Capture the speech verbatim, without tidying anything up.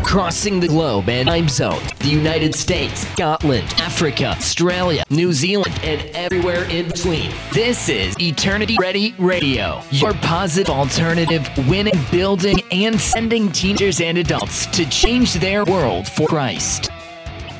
crossing the globe and time zone, the United States, Scotland, Africa, Australia, New Zealand, and everywhere in between. This is Eternity Ready Radio, your positive alternative, winning, building, and sending teenagers and adults to change their world for Christ.